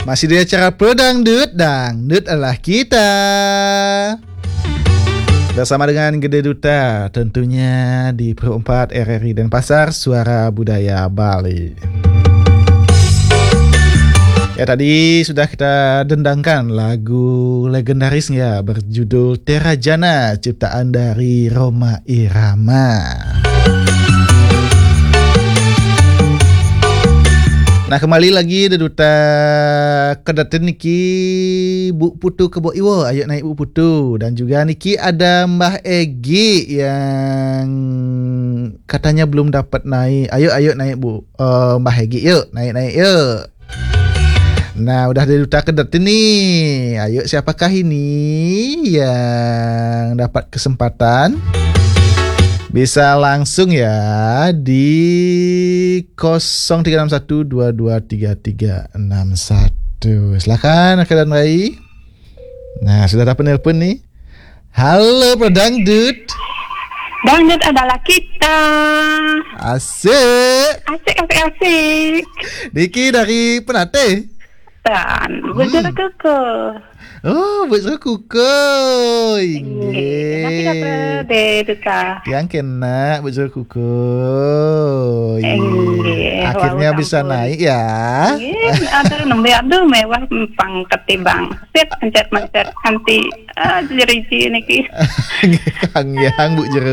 Masih di acara Pedangdut, Dangdut adalah kita. Bersama dengan Gede Duta, tentunya di Pro 4 RRI Denpasar, Suara Budaya Bali. Ya, tadi sudah kita dendangkan lagu legendarisnya berjudul Terajana, ciptaan dari Rhoma Irama. Nah, kembali lagi Duta kedaten niki Bu Putu Kebo Iwo, ayo naik Bu Putu. Dan juga niki ada Mbah Egi yang katanya belum dapat naik. Ayo naik Bu, Mbah Egi, yuk naik yuk. Nah, udah ada Duta kedaten nih. Ayo, siapakah ini yang dapat kesempatan? Bisa langsung ya di 0361223361. Silakan Kak dan Rai. Nah, sudah dapat nelpon nih. Halo Pedangdut. Dangdut adalah kita. Asik. Niki dari Penate. Dan Bujur Kuku. Oh, Bujur Kuku. Nanti kata deh Duta. Yang kena Bujur Kuku. Akhirnya bisa naik ya. Ada aduh mewah pang ketimbang. Set pencet nanti jeri-jeri niki. Kang Yang Bujur.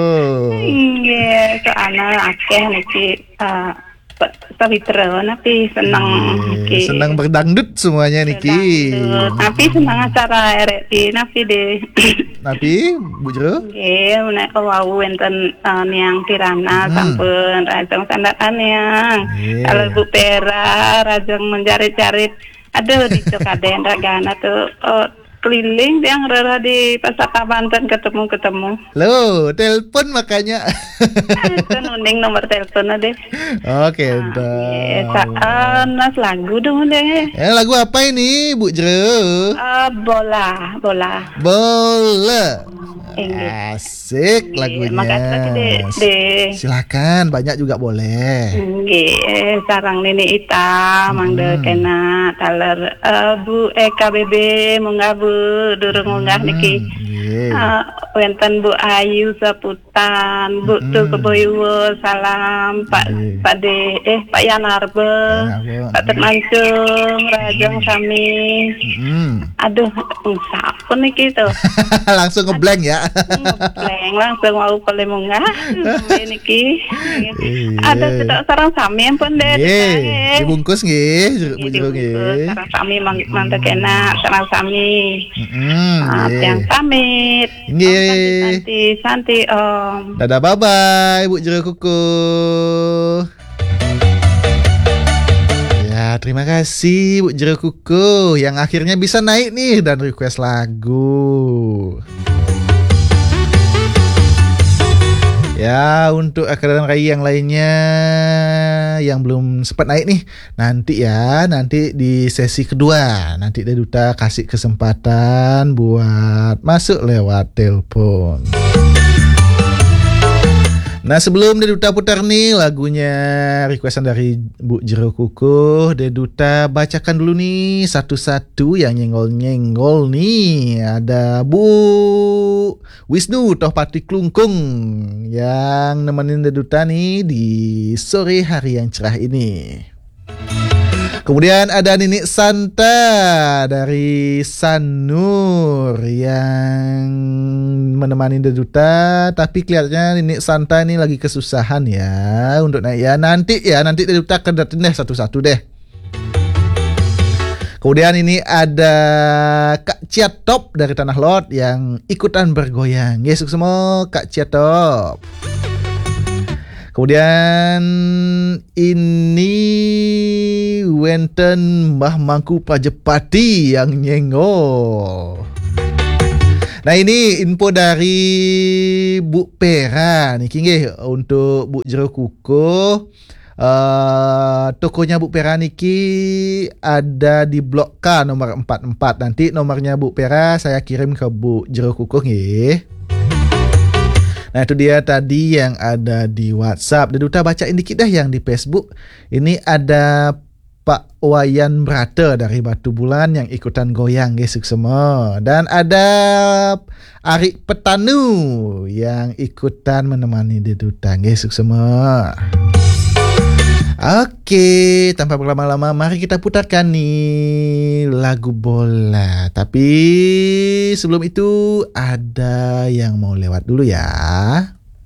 Iya, soalnya akeh niki Sawitra, tapi senang niki. Senang berdangdut semuanya niki. Tapi senang acara RRI napi deh. Napi Bu Jero? Nggih, menawa wau wonten yang Kirana sampun rajang sandakan yang. Kalau Bu Pera rajang mencari-cari. Aduh dicok kaden ragana tuh keliling yang rara di Pasar Banten ketemu. Loh, telepon makanya. Itu nunding nomor telepon deh. Oke, Nas lagu dong deh. Lagu apa ini, Bu Jero? Bola. Asik lagunya. Makasih Silakan, banyak juga boleh. Nggih, sarang Nini Ita, mangde kena taler Bu EKBB munggah Bu durung munggah niki. Wenten Bu Ayu Saputan, Bu Tu Keboywo, salam Pak Yanarbe, Pak Termancung, Rajang Sami. Aduh, sapun niki tuh. Langsung ngeblank ya. Ngeblank langsung mau kole munggah niki. Ada tidak sarang sami pun deh. Dibungkus nggih, Bu Jero nggih. Sarang sami mantep kena sarang sami. Yang pamit. Nggih. Santi Om. Dadah, bye-bye Bu Jero Kuku. Ya, terima kasih Bu Jero Kuku yang akhirnya bisa naik nih dan request lagu. Ya, untuk akademi Rai yang lainnya yang belum sempat naik nih, nanti di sesi kedua nanti Duta kasih kesempatan buat masuk lewat telepon. Nah, sebelum Duta putar nih lagunya requestan dari Bu Jero Kuku, Duta bacakan dulu nih satu-satu yang nyenggol-nyenggol nih. Ada Bu Wisnu Tohpati Klungkung yang nemenin Duta nih di sore hari yang cerah ini. Kemudian ada Nini Santa dari Sanur yang menemani Duta, tapi kelihatannya Nini Santa ini lagi kesusahan ya untuk naik ya. Nanti Duta kedatin deh satu-satu deh. Kemudian ini ada Kak Ciatop dari Tanah Lot yang ikutan bergoyang. Yes, semua Kak Ciatop. Kemudian ini wenten Mbah Mangku Pajepati yang nyenggol. Nah, ini info dari Bu Pera nih nggih untuk Bu Jero Kuku. Tokonya Bu Pera niki ada di Blok K nomor 44. Nanti nomornya Bu Pera saya kirim ke Bu Jero Kuku nggih. Nah, itu dia tadi yang ada di WhatsApp. Dan Duta bacain dikit dah yang di Facebook. Ini ada Pak Wayan Brata dari Batu Bulan yang ikutan goyang guys semua. Dan ada Arik Petanu yang ikutan menemani dedutan guys semua. Okey, tanpa berlama-lama mari kita putarkan nih lagu bola. Tapi sebelum itu ada yang mau lewat dulu ya.